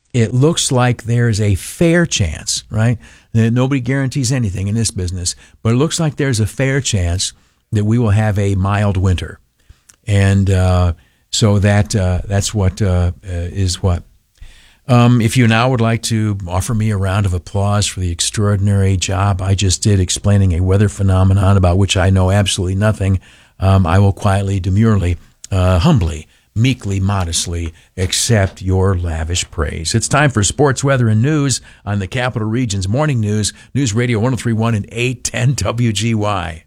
it looks like there's a fair chance, right? Nobody guarantees anything in this business, but it looks like there's a fair chance that we will have a mild winter. And so that's what is what. If you now would like to offer me a round of applause for the extraordinary job I just did explaining a weather phenomenon about which I know absolutely nothing, I will quietly, demurely, humbly, meekly, modestly accept your lavish praise. It's time for sports, weather, and news on the Capital Region's Morning News, News Radio 103.1 and 810 WGY.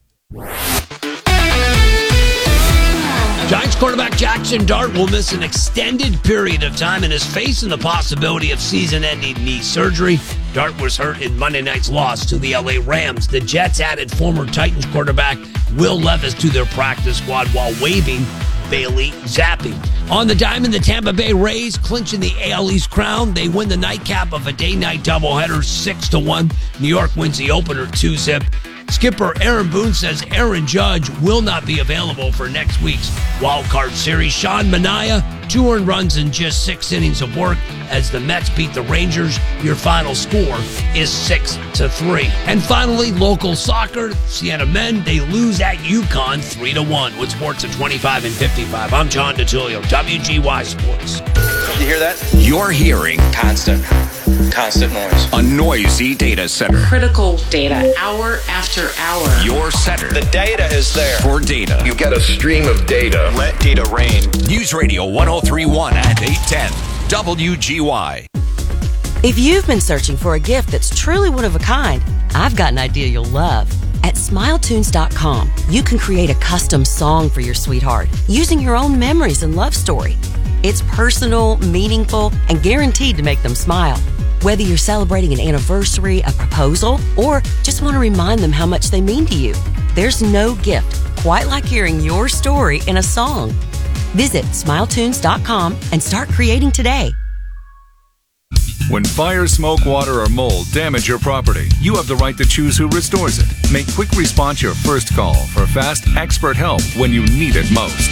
Giants quarterback Jackson Dart will miss an extended period of time and is facing the possibility of season-ending knee surgery. Dart was hurt in Monday night's loss to the LA Rams. The Jets added former Titans quarterback Will Levis to their practice squad while waiving Bailey Zappi. On the diamond, the Tampa Bay Rays clinching the AL East crown. They win the nightcap of a day-night doubleheader 6-1. New York wins the opener 2-zip. Skipper Aaron Boone says Aaron Judge will not be available for next week's Wild Card Series. Sean Manaea, 2 earned runs in just 6 innings of work as the Mets beat the Rangers. Your final score is 6-3. And finally, local soccer. Siena men, they lose at UConn 3-1 with sports at 25 and 55. I'm John DiTullio, WGY Sports. You hear that? You're hearing Constant noise. a noisy data center. Critical data, hour after hour. Your center The data is there. for data. You get a stream of data. Let data reign. News Radio 103.1 and 810 WGY. If you've been searching for a gift that's truly one of a kind, I've got an idea you'll love. At SmileTunes.com, you can create a custom song for your sweetheart using your own memories and love story. It's personal, meaningful, and guaranteed to make them smile. Whether you're celebrating an anniversary, a proposal, or just want to remind them how much they mean to you, there's no gift quite like hearing your story in a song. Visit SmileTunes.com and start creating today. When fire, smoke, water, or mold damage your property, you have the right to choose who restores it. Make Quick Response your first call for fast, expert help when you need it most.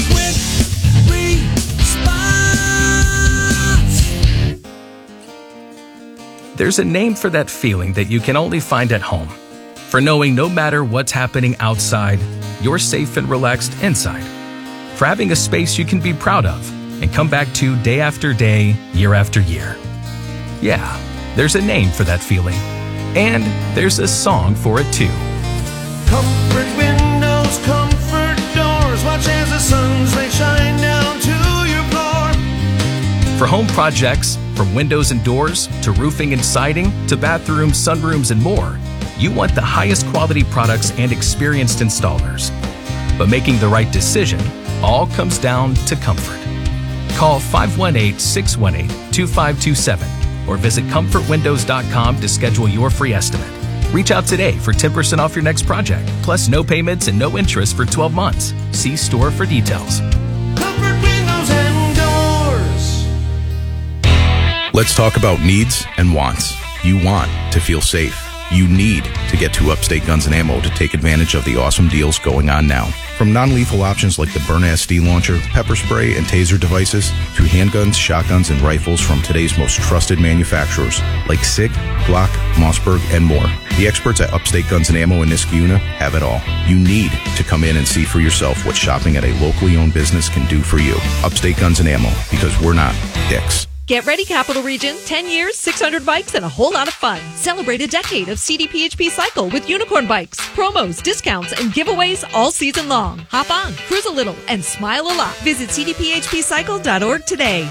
There's a name for that feeling that you can only find at home. For knowing no matter what's happening outside, you're safe and relaxed inside. For having a space you can be proud of and come back to day after day, year after year. Yeah, there's a name for that feeling. And there's a song for it too. Comfort windows, comfort doors, watch as the sun's rays shine down to your floor. For home projects, from windows and doors, to roofing and siding, to bathrooms, sunrooms, and more, you want the highest quality products and experienced installers. But making the right decision all comes down to comfort. Call 518-618-2527 or visit comfortwindows.com to schedule your free estimate. Reach out today for 10% off your next project, plus no payments and no interest for 12 months. See store for details. Comfort windows and doors. Let's talk about needs and wants. You want to feel safe. You need to get to Upstate Guns and Ammo to take advantage of the awesome deals going on now. From non-lethal options like the Byrna SD launcher, pepper spray, and taser devices, to handguns, shotguns, and rifles from today's most trusted manufacturers like SIG, Glock, Mossberg, and more. The experts at Upstate Guns and Ammo in Niskayuna have it all. You need to come in and see for yourself what shopping at a locally owned business can do for you. Upstate Guns and Ammo, because we're not dicks. Get ready, Capital Region. 10 years, 600 bikes, and a whole lot of fun. Celebrate a decade of CDPHP Cycle with unicorn bikes, promos, discounts, and giveaways all season long. Hop on, cruise a little, and smile a lot. Visit cdphpcycle.org today.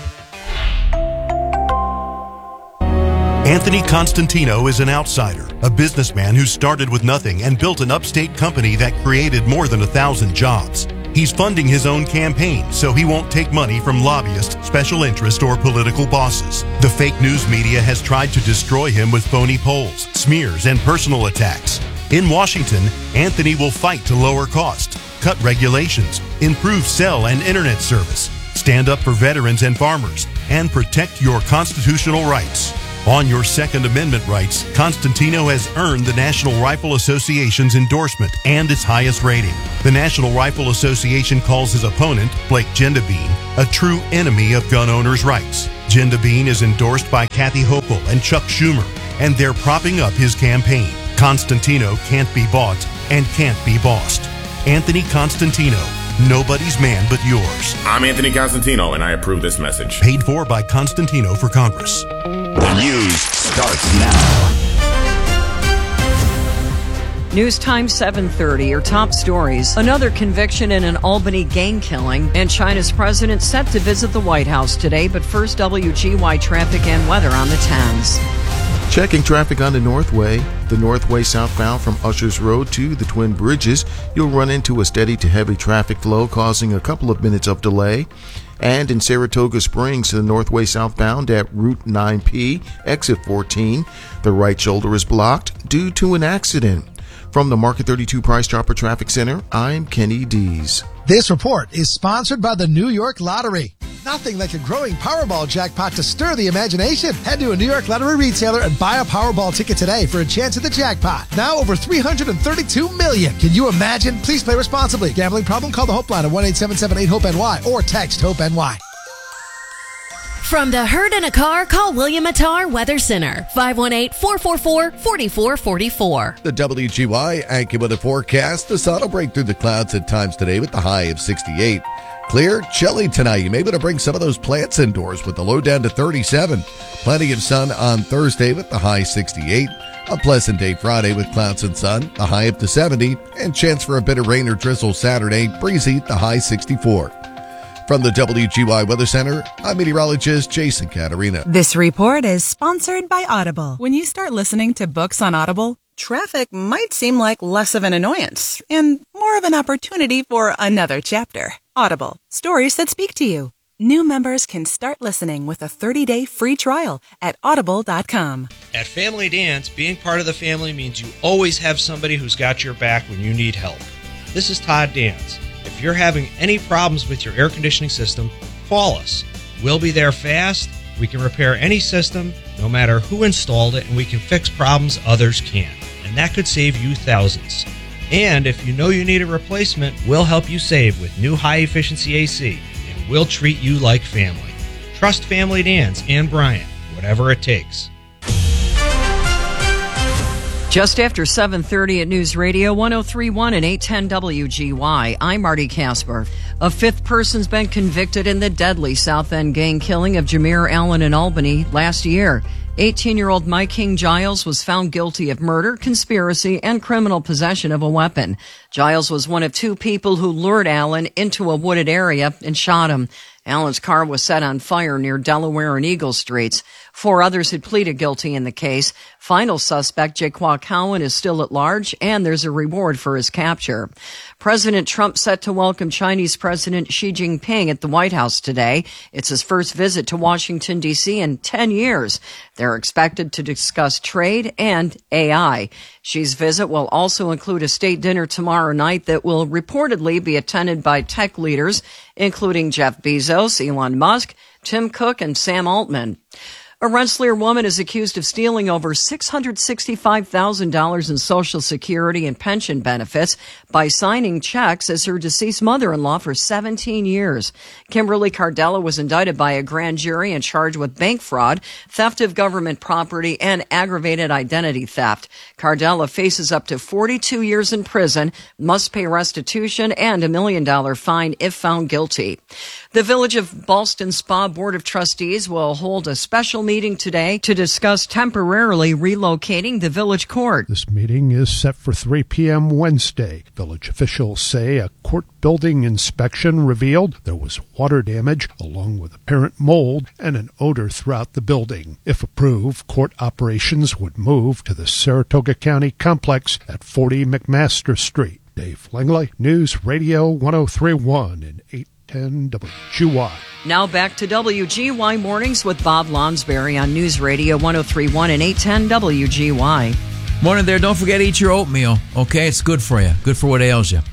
Anthony Constantino is an outsider, a businessman who started with nothing and built an upstate company that created more than 1,000 jobs. He's funding his own campaign so he won't take money from lobbyists, special interest, or political bosses. The fake news media has tried to destroy him with phony polls, smears, and personal attacks. In Washington, Anthony will fight to lower costs, cut regulations, improve cell and internet service, stand up for veterans and farmers, and protect your constitutional rights. On your Second Amendment rights, Constantino has earned the National Rifle Association's endorsement and its highest rating. The National Rifle Association calls his opponent, Blake Gendabine, a true enemy of gun owners' rights. Jinda Bean is endorsed by Kathy Hochul and Chuck Schumer, and they're propping up his campaign. Constantino can't be bought and can't be bossed. Anthony Constantino, nobody's man but yours. I'm Anthony Constantino, and I approve this message. Paid for by Constantino for Congress. The news starts now. News Time 7:30, your top stories. Another conviction in an Albany gang killing, and China's president set to visit the White House today. But first, WGY traffic and weather on the 10s. Checking traffic on the Northway. The Northway southbound from Ushers Road to the Twin Bridges. You'll run into a steady to heavy traffic flow, causing a couple of minutes of delay. And in Saratoga Springs, the Northway southbound at Route 9P, exit 14, the right shoulder is blocked due to an accident. From the Market 32 Price Chopper Traffic Center, I'm Kenny Dees. This report is sponsored by the New York Lottery. Nothing like a growing Powerball jackpot to stir the imagination. Head to a New York Lottery retailer and buy a Powerball ticket today for a chance at the jackpot. Now over $332 million. Can you imagine? Please play responsibly. Gambling problem? Call the Hope Line at 1-877-8-HOPE-NY or text HOPE-NY. From the hurt in a car, call William Attar Weather Center, 518-444-4444. The WGY AccuWeather forecast. The sun will break through the clouds at times today with the high of 68. Clear, chilly tonight. You may be able to bring some of those plants indoors with the low down to 37. Plenty of sun on Thursday with the high 68. A pleasant day Friday with clouds and sun, the high up to 70. And chance for a bit of rain or drizzle Saturday, breezy, the high 64. From the WGY Weather Center, I'm meteorologist Jason Caterina. This report is sponsored by Audible. When you start listening to books on Audible, traffic might seem like less of an annoyance and more of an opportunity for another chapter. Audible, stories that speak to you. New members can start listening with a 30-day free trial at audible.com. At Family Dance, being part of the family means you always have somebody who's got your back when you need help. This is Todd Dance. If you're having any problems with your air conditioning system, call us. We'll be there fast. We can repair any system, no matter who installed it, and we can fix problems others can't. And that could save you thousands. And if you know you need a replacement, we'll help you save with new high-efficiency AC, and we'll treat you like family. Trust Family Dance and Brian, whatever it takes. Just after 7:30 at News Radio 103.1 and 810 WGY, I'm Marty Casper. A fifth person's been convicted in the deadly South End gang killing of Jameer Allen in Albany last year. 18-year-old Mike King Giles was found guilty of murder, conspiracy, and criminal possession of a weapon. Giles was one of two people who lured Allen into a wooded area and shot him. Allen's car was set on fire near Delaware and Eagle Streets. 4 others had pleaded guilty in the case. Final suspect, Jaquan Cowan, is still at large, and there's a reward for his capture. President Trump set to welcome Chinese President Xi Jinping at the White House today. It's his first visit to Washington, D.C. in 10 years. They're expected to discuss trade and AI. Xi's visit will also include a state dinner tomorrow night that will reportedly be attended by tech leaders, including Jeff Bezos, Elon Musk, Tim Cook, and Sam Altman. A Rensselaer woman is accused of stealing over $665,000 in Social Security and pension benefits by signing checks as her deceased mother-in-law for 17 years. Kimberly Cardella was indicted by a grand jury and charged with bank fraud, theft of government property, and aggravated identity theft. Cardella faces up to 42 years in prison, must pay restitution, and $1 million fine if found guilty. The Village of Ballston Spa Board of Trustees will hold a special meeting today to discuss temporarily relocating the village court. This meeting is set for 3 p.m. Wednesday. Village officials say a court building inspection revealed there was water damage along with apparent mold and an odor throughout the building. If approved, court operations would move to the Saratoga County complex at 40 McMaster Street. Dave Langley, News Radio 103.1 and 810 WGY. Now back to WGY Mornings with Bob Lonsberry on News Radio 103.1 and 810 WGY. Morning there. Don't forget to eat your oatmeal, okay? It's good for you. Good for what ails you.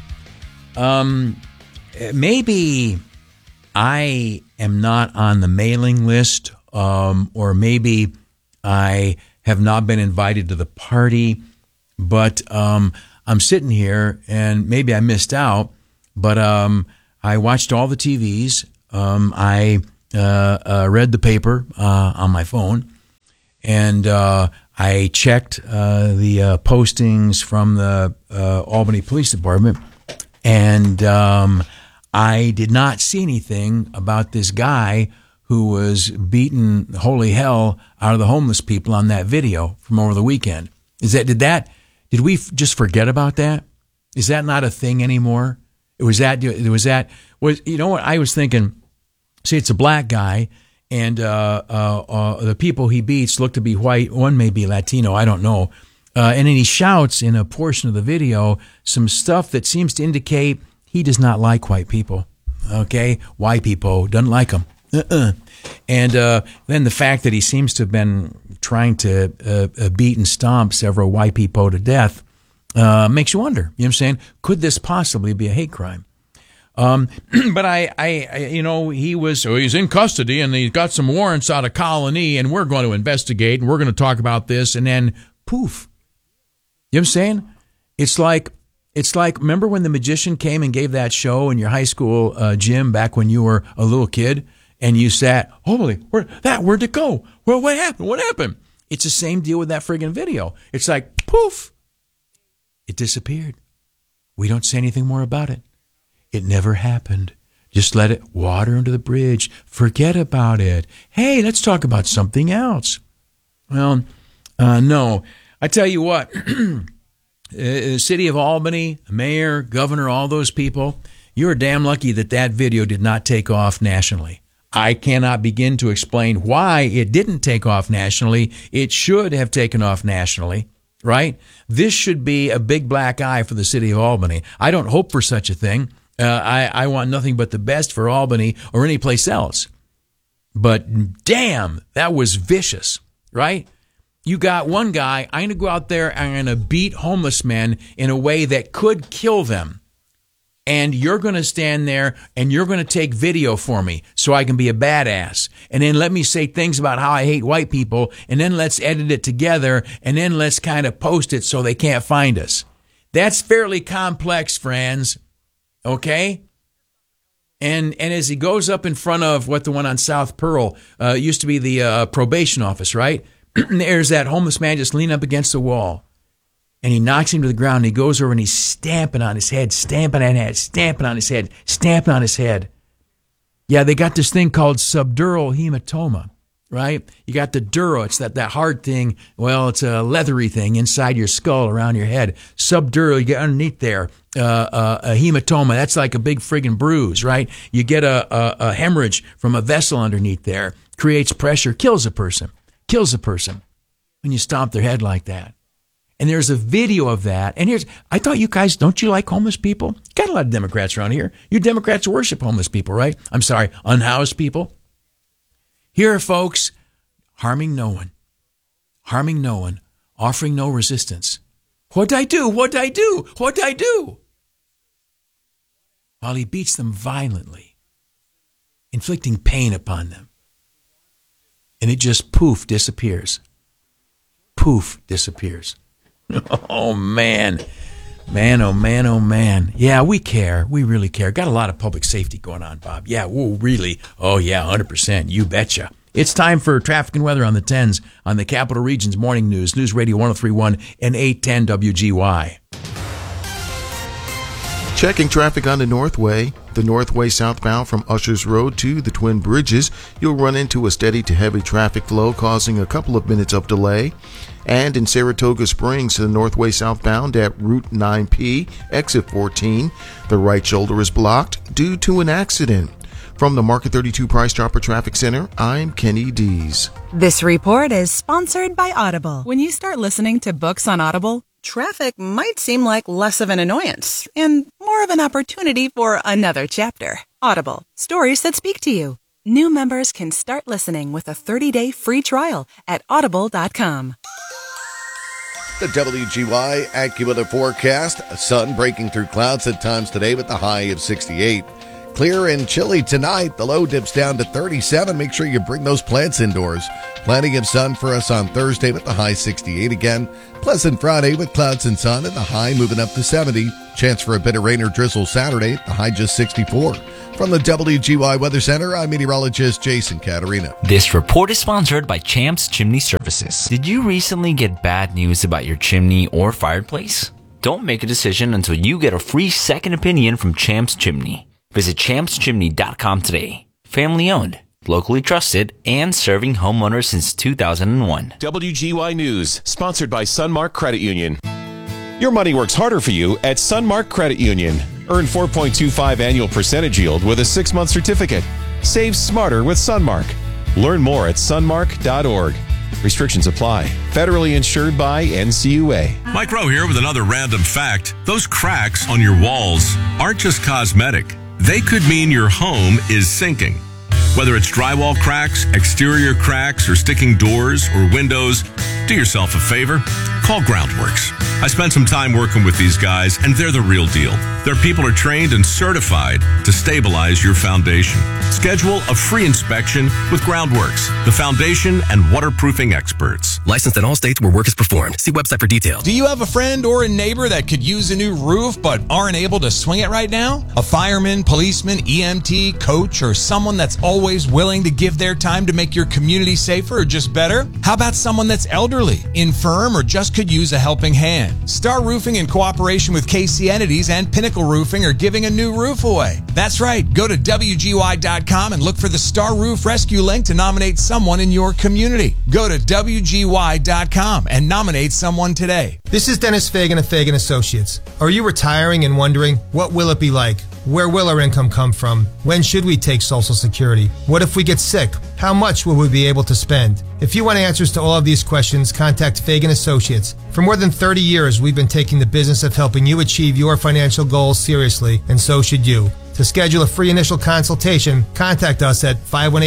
Maybe I am not on the mailing list, or maybe I have not been invited to the party, but I'm sitting here and maybe I missed out, but I watched all the TVs. I read the paper on my phone, and I checked the postings from the Albany Police Department, and I did not see anything about this guy who was beating holy hell out of the homeless people on that video from over the weekend. Did we just forget about that? Is that not a thing anymore? You know what I was thinking? See, it's a black guy, and the people he beats look to be white. One may be Latino, I don't know. And then he shouts in a portion of the video some stuff that seems to indicate he does not like white people. Okay? White people, doesn't like them. And then the fact that he seems to have been trying to beat and stomp several white people to death makes you wonder. You know what I'm saying? Could this possibly be a hate crime? But he's in custody and he's got some warrants out of Colony, and we're going to investigate and we're going to talk about this, and then poof. You know what I'm saying? It's like, remember when the magician came and gave that show in your high school gym back when you were a little kid, and you sat, holy, where'd it go? Well, what happened? What happened? It's the same deal with that friggin' video. It's like, poof, it disappeared. We don't say anything more about it. It never happened. Just let it water under the bridge. Forget about it. Hey, let's talk about something else. Well, no. I tell you what, the city of Albany, mayor, governor, all those people, you're damn lucky that video did not take off nationally. I cannot begin to explain why it didn't take off nationally. It should have taken off nationally, right? This should be a big black eye for the city of Albany. I don't hope for such a thing. I want nothing but the best for Albany or any place else. But damn, that was vicious, right? You got one guy, I'm going to go out there and I'm going to beat homeless men in a way that could kill them. And you're going to stand there and you're going to take video for me so I can be a badass. And then let me say things about how I hate white people, and then let's edit it together, and then let's kind of post it so they can't find us. That's fairly complex, friends. Okay? And as he goes up in front of the one on South Pearl, used to be the probation office, right? There's that homeless man just leaning up against the wall. And he knocks him to the ground, and he goes over and he's stamping on his head, stamping on his head. Yeah, they got this thing called subdural hematoma, right? You got the duro, it's that hard thing. Well, it's a leathery thing inside your skull around your head. Subdural, you get underneath there. A hematoma, that's like a big friggin' bruise, right? You get a hemorrhage from a vessel underneath there, creates pressure, kills a person when you stomp their head like that. And there's a video of that. And I thought you guys, don't you like homeless people? Got a lot of Democrats around here. You Democrats worship homeless people, right? I'm sorry, unhoused people. Here are folks harming no one, offering no resistance. What'd I do? While he beats them violently, inflicting pain upon them. And it just poof, disappears. Oh, man. Oh, man. Yeah, we care. We really care. Got a lot of public safety going on, Bob. Yeah, whoa, really? Oh, yeah, 100%. You betcha. It's time for traffic and weather on the 10s on the Capital Region's Morning News. News Radio 103.1 and 810 WGY. Checking traffic on the Northway southbound from Ushers Road to the Twin Bridges. You'll run into a steady to heavy traffic flow causing a couple of minutes of delay. And in Saratoga Springs to the Northway southbound at Route 9P, exit 14, the right shoulder is blocked due to an accident. From the Market 32 Price Chopper Traffic Center, I'm Kenny Dees. This report is sponsored by Audible. When you start listening to books on Audible, traffic might seem like less of an annoyance and more of an opportunity for another chapter. Audible, stories that speak to you. New members can start listening with a 30-day free trial at audible.com. The WGY AccuWeather forecast. Sun breaking through clouds at times today with the high of 68. Clear and chilly tonight. The low dips down to 37. Make sure you bring those plants indoors. Plenty of sun for us on Thursday with the high 68 again. Pleasant Friday with clouds and sun and the high moving up to 70. Chance for a bit of rain or drizzle Saturday, the high just 64. From the WGY Weather Center, I'm meteorologist Jason Caterina. This report is sponsored by Champs Chimney Services. Did you recently get bad news about your chimney or fireplace? Don't make a decision until you get a free second opinion from Champs Chimney. Visit champschimney.com today. Family owned, locally trusted, and serving homeowners since 2001. WGY News, sponsored by Sunmark Credit Union. Your money works harder for you at Sunmark Credit Union. Earn 4.25 annual percentage yield with a 6-month certificate. Save smarter with Sunmark. Learn more at sunmark.org. Restrictions apply. Federally insured by NCUA. Mike Rowe here with another random fact. Those cracks on your walls aren't just cosmetic. They could mean your home is sinking. Whether it's drywall cracks, exterior cracks, or sticking doors or windows, do yourself a favor. Call Groundworks. I spent some time working with these guys, and they're the real deal. Their people are trained and certified to stabilize your foundation. Schedule a free inspection with Groundworks, the foundation and waterproofing experts. Licensed in all states where work is performed. See website for details. Do you have a friend or a neighbor that could use a new roof but aren't able to swing it right now? A fireman, policeman, EMT, coach, or someone that's always willing to give their time to make your community safer or just better? How about someone that's elderly, infirm, or just could use a helping hand? Star Roofing, in cooperation with KC Entities and Pinnacle Roofing, are giving a new roof away. That's right. Go to WGY.com and look for the Star Roof Rescue link to nominate someone in your community. Go to WGY.com and nominate someone today. This is Dennis Fagan of Fagan Associates. Are you retiring and wondering, what will it be like? Where will our income come from? When should we take Social Security? What if we get sick? How much will we be able to spend? If you want answers to all of these questions, contact Fagan Associates. For more than 30 years, we've been taking the business of helping you achieve your financial goals seriously, and so should you. To schedule a free initial consultation, contact us at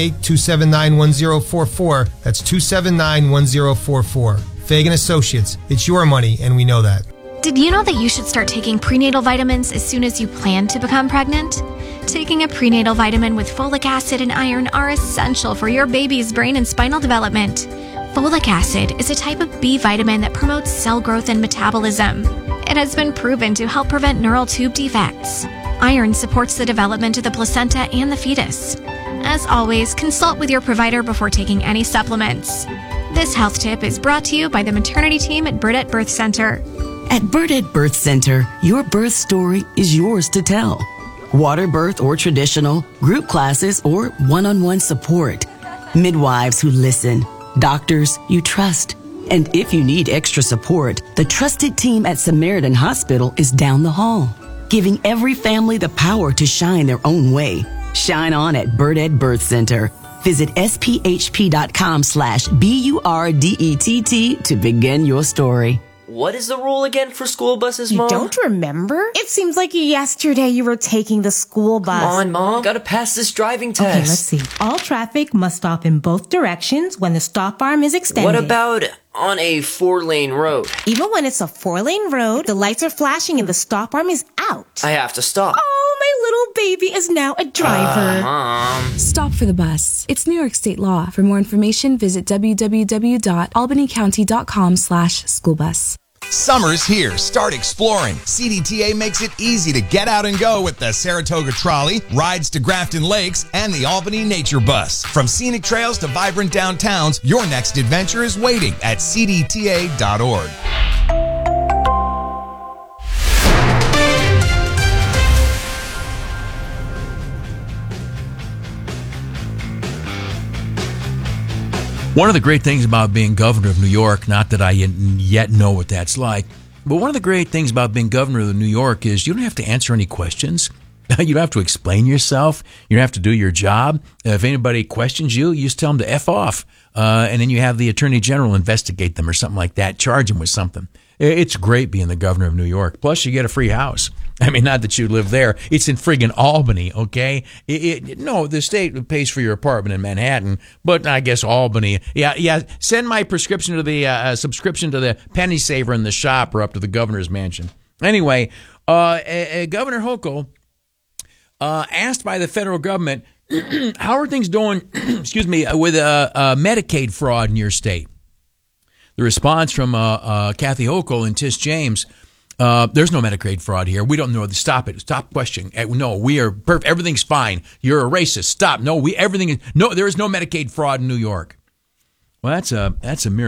518-279-1044. That's 279-1044. Fagan Associates. It's your money, and we know that. Did you know that you should start taking prenatal vitamins as soon as you plan to become pregnant? Taking a prenatal vitamin with folic acid and iron are essential for your baby's brain and spinal development. Folic acid is a type of B vitamin that promotes cell growth and metabolism. It has been proven to help prevent neural tube defects. Iron supports the development of the placenta and the fetus. As always, consult with your provider before taking any supplements. This health tip is brought to you by the maternity team at Burdett Birth Center. At Burdett Birth Center, your birth story is yours to tell. Water birth or traditional, group classes or one-on-one support. Midwives who listen, doctors you trust. And if you need extra support, the trusted team at Samaritan Hospital is down the hall, giving every family the power to shine their own way. Shine on at Burdett Birth Center. Visit SPHP.com/BURDETT to begin your story. What is the rule again for school buses, Mom? You don't remember? It seems like yesterday you were taking the school bus. Come on, Mom. Gotta pass this driving test. Okay, let's see. All traffic must stop in both directions when the stop arm is extended. What about on a 4-lane road? Even when it's a 4-lane road, the lights are flashing and the stop arm is out. I have to stop. Oh, my little baby is now a driver. Mom. Stop for the bus. It's New York State law. For more information, visit www.albanycounty.com/schoolbus. Summer's here. Start exploring. CDTA makes it easy to get out and go with the Saratoga Trolley, rides to Grafton Lakes, and the Albany Nature Bus. From scenic trails to vibrant downtowns, your next adventure is waiting at cdta.org. One of the great things about being governor of New York, not that I yet know what that's like, but one of the great things about being governor of New York is you don't have to answer any questions. You don't have to explain yourself. You don't have to do your job. If anybody questions you, you just tell them to F off. And then you have the Attorney General investigate them or something like that, charge them with something. It's great being the governor of New York. Plus, you get a free house. I mean, not that you live there. It's in friggin' Albany, okay? No, the state pays for your apartment in Manhattan, but I guess Albany. Yeah. Send my prescription to the subscription to the Penny Saver in the shop or up to the governor's mansion. Anyway, Governor Hochul asked by the federal government, how are things doing, excuse me, with Medicaid fraud in your state? The response from Kathy Hochul and Tish James, there's no Medicaid fraud here. We don't know. Stop it. Stop questioning. No, we are perfect. Everything's fine. You're a racist. Stop. No, there is no Medicaid fraud in New York. Well, that's a miracle.